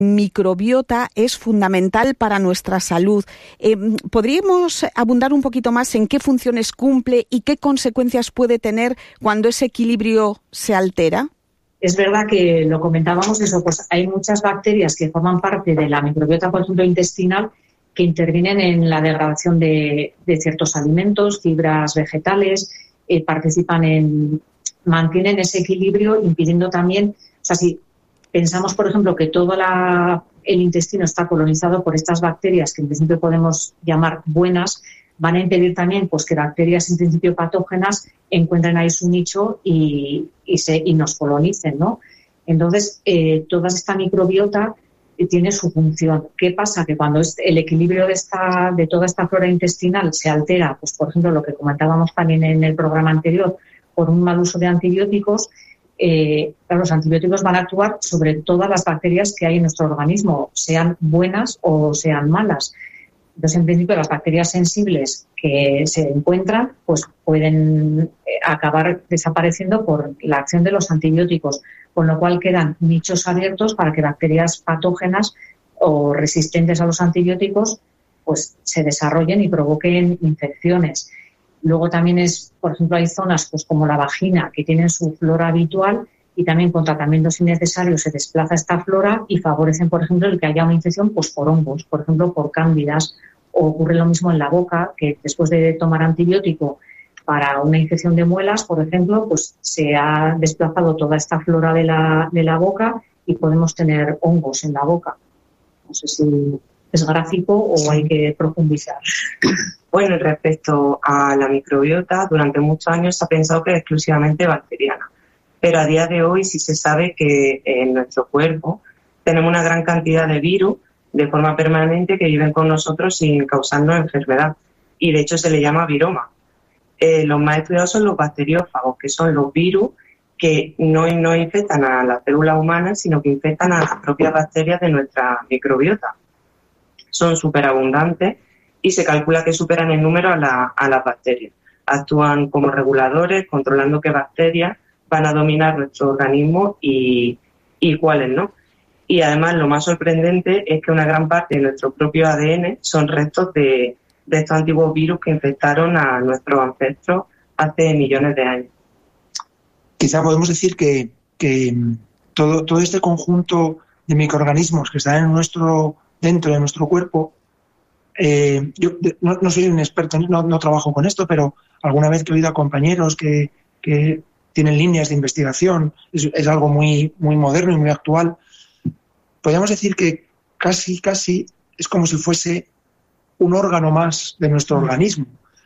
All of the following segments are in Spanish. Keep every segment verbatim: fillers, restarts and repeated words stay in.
microbiota es fundamental para nuestra salud. Eh, ¿Podríamos abundar un poquito más en qué funciones cumple y qué consecuencias puede tener cuando ese equilibrio se altera? Es verdad que lo comentábamos eso, pues hay muchas bacterias que forman parte de la microbiota, por ejemplo, intestinal, que intervienen en la degradación de, de ciertos alimentos, fibras vegetales, eh, participan en, mantienen ese equilibrio, impidiendo también, o sea, si pensamos, por ejemplo, que todo la, el intestino está colonizado por estas bacterias que en principio podemos llamar buenas, van a impedir también pues, que bacterias en principio patógenas encuentren ahí su nicho y, y, se, y nos colonicen, ¿no? Entonces, eh, toda esta microbiota tiene su función. ¿Qué pasa? Que cuando el equilibrio de, esta, de toda esta flora intestinal se altera, pues por ejemplo, lo que comentábamos también en el programa anterior, por un mal uso de antibióticos, Eh, los antibióticos van a actuar sobre todas las bacterias que hay en nuestro organismo, sean buenas o sean malas. Entonces, en principio, las bacterias sensibles que se encuentran pues pueden acabar desapareciendo por la acción de los antibióticos, con lo cual quedan nichos abiertos para que bacterias patógenas o resistentes a los antibióticos pues se desarrollen y provoquen infecciones. Luego también es, por ejemplo, hay zonas pues como la vagina que tienen su flora habitual y también con tratamientos innecesarios se desplaza esta flora y favorecen, por ejemplo, el que haya una infección pues por hongos, por ejemplo, por cándidas. O ocurre lo mismo en la boca, que después de tomar antibiótico para una infección de muelas, por ejemplo, pues se ha desplazado toda esta flora de la, de la boca y podemos tener hongos en la boca. No sé si es gráfico o hay que profundizar. Bueno, respecto a la microbiota, durante muchos años se ha pensado que es exclusivamente bacteriana, pero a día de hoy sí se sabe que en nuestro cuerpo tenemos una gran cantidad de virus de forma permanente que viven con nosotros sin causarnos enfermedad, y de hecho se le llama viroma. Eh, los más estudiados son los bacteriófagos, que son los virus que no, no infectan a las células humanas, sino que infectan a las propias bacterias de nuestra microbiota. Son súper abundantes y se calcula que superan en número a, la, a las bacterias. Actúan como reguladores, controlando qué bacterias van a dominar nuestro organismo y, y cuáles no. Y además lo más sorprendente es que una gran parte de nuestro propio A D N son restos de, de estos antiguos virus que infectaron a nuestros ancestros hace millones de años. Quizá podemos decir que, que todo, todo este conjunto de microorganismos que están en nuestro, dentro de nuestro cuerpo, eh, yo no, no soy un experto, no, no trabajo con esto, pero alguna vez que he oído a compañeros que, que tienen líneas de investigación, es, es algo muy, muy moderno y muy actual, podríamos decir que casi, casi es como si fuese un órgano más de nuestro organismo.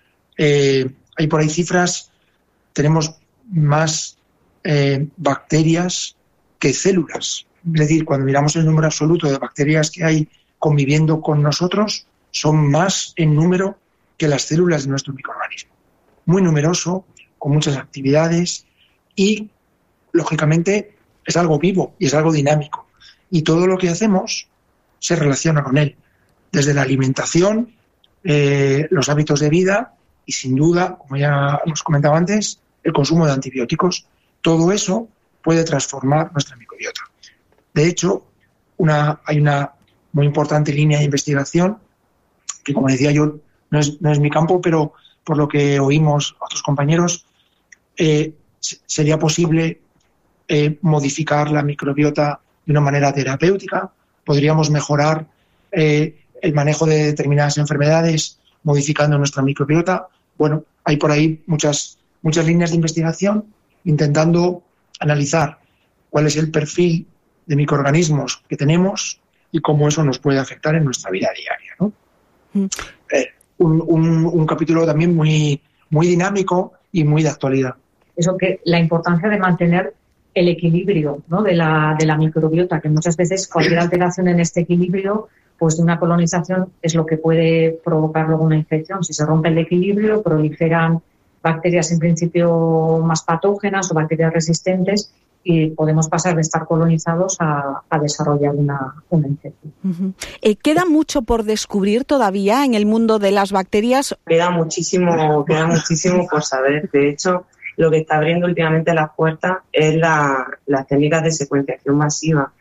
Eh, hay por ahí cifras, tenemos más eh, bacterias que células. Es decir, cuando miramos el número absoluto de bacterias que hay conviviendo con nosotros, son más en número que las células de nuestro microorganismo. Muy numeroso, con muchas actividades y, lógicamente, es algo vivo y es algo dinámico. Y todo lo que hacemos se relaciona con él, desde la alimentación, eh, los hábitos de vida y, sin duda, como ya hemos comentado antes, el consumo de antibióticos. Todo eso puede transformar nuestra microbiota. De hecho, una, hay una muy importante línea de investigación que, como decía yo, no es, no es mi campo, pero por lo que oímos a otros compañeros, eh, sería posible eh, modificar la microbiota de una manera terapéutica. Podríamos mejorar eh, el manejo de determinadas enfermedades modificando nuestra microbiota. Bueno, hay por ahí muchas, muchas líneas de investigación intentando analizar cuál es el perfil de microorganismos que tenemos y cómo eso nos puede afectar en nuestra vida diaria, ¿no? Mm. Eh, un, un, un capítulo también muy, muy dinámico y muy de actualidad. Eso, que la importancia de mantener el equilibrio, ¿no?, de la, de la microbiota, que muchas veces cualquier alteración en este equilibrio, pues de una colonización, es lo que puede provocar luego una infección. Si se rompe el equilibrio, proliferan bacterias en principio más patógenas o bacterias resistentes y podemos pasar de estar colonizados a, a desarrollar una, una infección. Uh-huh. Eh, ¿Queda mucho por descubrir todavía en el mundo de las bacterias? Queda muchísimo, queda muchísimo por saber. De hecho, lo que está abriendo últimamente las puertas es la, las técnicas de secuenciación masiva,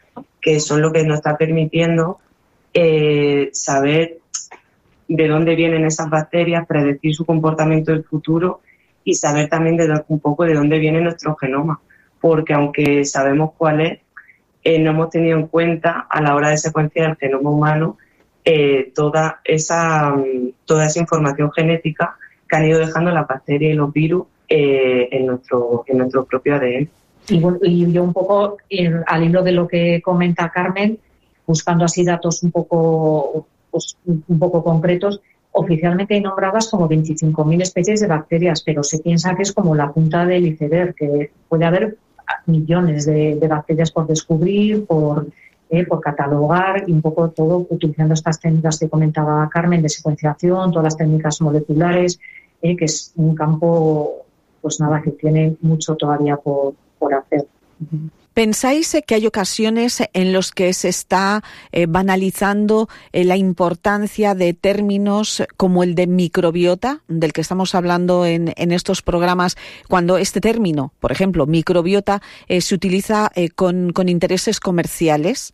que son lo que nos está permitiendo eh, saber de dónde vienen esas bacterias, predecir su comportamiento del futuro y saber también de, un poco de dónde viene nuestro genoma. Porque aunque sabemos cuál es, eh, no hemos tenido en cuenta a la hora de secuenciar el genoma humano eh, toda esa toda esa información genética que han ido dejando las bacterias y los virus eh, en nuestro en nuestro propio A D N. Y, y yo un poco, en, al hilo de lo que comenta Carmen, buscando así datos un poco, pues, un poco concretos, oficialmente hay nombradas como veinticinco mil especies de bacterias, pero se piensa que es como la punta del iceberg, que puede haber millones de, de bacterias por descubrir, por, eh, por catalogar, y un poco todo utilizando estas técnicas que comentaba Carmen de secuenciación, todas las técnicas moleculares, eh, que es un campo, pues nada, que tiene mucho todavía por, por hacer. ¿Pensáis que hay ocasiones en los que se está eh, banalizando eh, la importancia de términos como el de microbiota, del que estamos hablando en, en estos programas, cuando este término, por ejemplo, microbiota, eh, se utiliza eh, con, con intereses comerciales?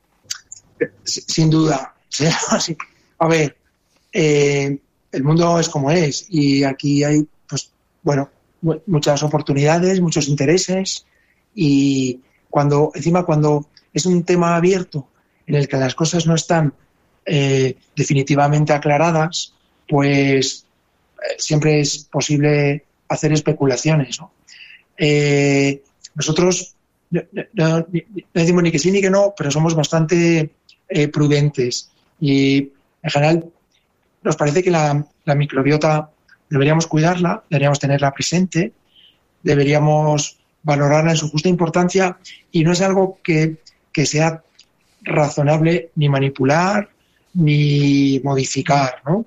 Sin duda. Sí. A ver, eh, el mundo es como es y aquí hay, pues, bueno, muchas oportunidades, muchos intereses y cuando encima cuando es un tema abierto en el que las cosas no están eh, definitivamente aclaradas, pues eh, siempre es posible hacer especulaciones, ¿no? Eh, nosotros no, no, no decimos ni que sí ni que no, pero somos bastante eh, prudentes y en general nos parece que la, la microbiota deberíamos cuidarla, deberíamos tenerla presente, deberíamos valorarla en su justa importancia y no es algo que, que sea razonable ni manipular ni modificar, ¿no?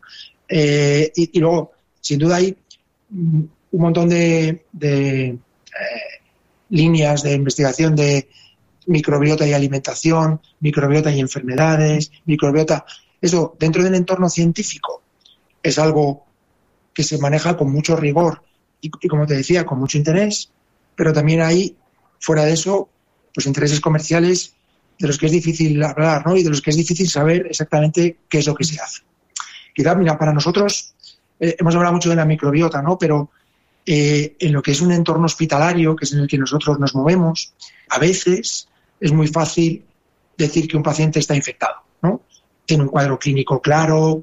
Eh, y, y luego, sin duda, hay un montón de, de eh, líneas de investigación de microbiota y alimentación, microbiota y enfermedades, microbiota. Eso, dentro del entorno científico, es algo que se maneja con mucho rigor y, y como te decía, con mucho interés, pero también hay, fuera de eso, pues intereses comerciales de los que es difícil hablar, ¿no? Y de los que es difícil saber exactamente qué es lo que se hace. Quizá, mira, para nosotros, eh, hemos hablado mucho de la microbiota, ¿no? Pero eh, en lo que es un entorno hospitalario, que es en el que nosotros nos movemos, a veces es muy fácil decir que un paciente está infectado, ¿no? Tiene un cuadro clínico claro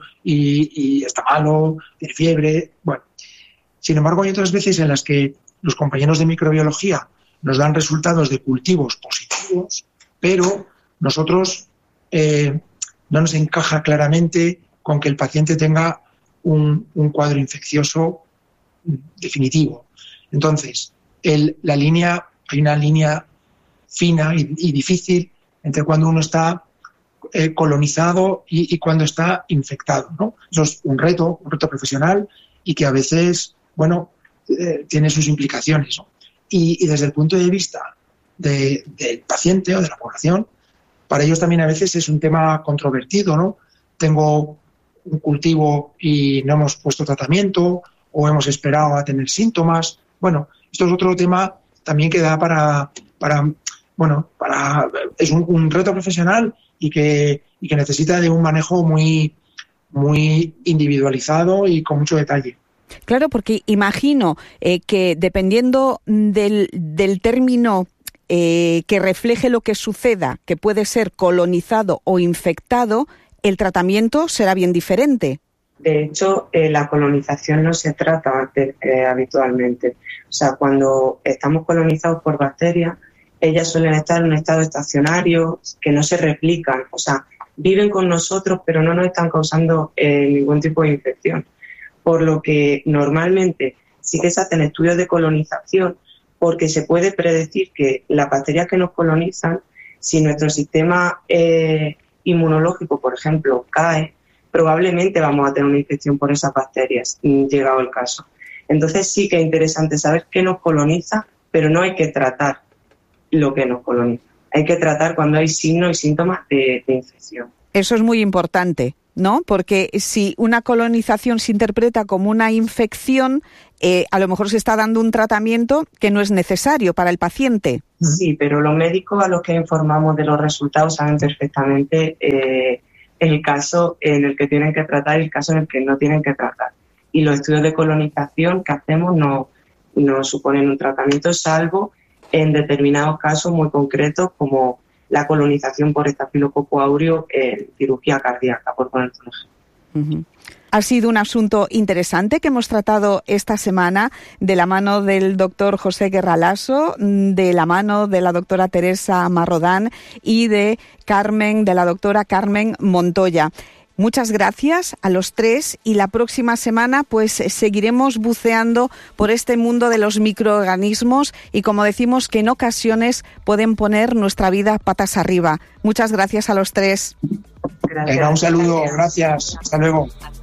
y, y está malo, tiene fiebre, bueno. Sin embargo, hay otras veces en las que los compañeros de microbiología nos dan resultados de cultivos positivos, pero nosotros eh, no nos encaja claramente con que el paciente tenga un, un cuadro infeccioso definitivo. Entonces, el, la línea, hay una línea fina y, y difícil entre cuando uno está eh, colonizado y, y cuando está infectado, ¿no? Eso es un reto, un reto profesional y que a veces, bueno, Eh, tiene sus implicaciones, ¿no? Y, y desde el punto de vista de, del paciente o de la población, para ellos también a veces es un tema controvertido, ¿no? Tengo un cultivo y no hemos puesto tratamiento o hemos esperado a tener síntomas. Bueno, esto es otro tema también que da para, para bueno, para es un, un reto profesional y que, y que necesita de un manejo muy, muy individualizado y con mucho detalle. Claro, porque imagino eh, que dependiendo del, del término eh, que refleje lo que suceda, que puede ser colonizado o infectado, el tratamiento será bien diferente. De hecho, eh, la colonización no se trata de, eh, habitualmente. O sea, cuando estamos colonizados por bacterias, ellas suelen estar en un estado estacionario, que no se replican. O sea, viven con nosotros, pero no nos están causando eh, ningún tipo de infección. Por lo que normalmente sí que se hacen estudios de colonización porque se puede predecir que las bacterias que nos colonizan, si nuestro sistema eh, inmunológico, por ejemplo, cae, probablemente vamos a tener una infección por esas bacterias, llegado el caso. Entonces sí que es interesante saber qué nos coloniza, pero no hay que tratar lo que nos coloniza. Hay que tratar cuando hay signos y síntomas de, de infección. Eso es muy importante. ¿no? Porque si una colonización se interpreta como una infección, eh, a lo mejor se está dando un tratamiento que no es necesario para el paciente. Sí, pero los médicos a los que informamos de los resultados saben perfectamente eh, el caso en el que tienen que tratar y el caso en el que no tienen que tratar. Y los estudios de colonización que hacemos no, no suponen un tratamiento, salvo en determinados casos muy concretos como la colonización por estafilococo áureo en cirugía cardíaca, por poner un ejemplo. Uh-huh. Ha sido un asunto interesante que hemos tratado esta semana de la mano del doctor José Guerra Lasso, de la mano de la doctora Teresa Marrodán y de Carmen, de la doctora Carmen Montoya. Muchas gracias a los tres y la próxima semana pues seguiremos buceando por este mundo de los microorganismos y, como decimos, que en ocasiones pueden poner nuestra vida patas arriba. Muchas gracias a los tres. Gracias. Venga, un saludo, gracias. Hasta luego.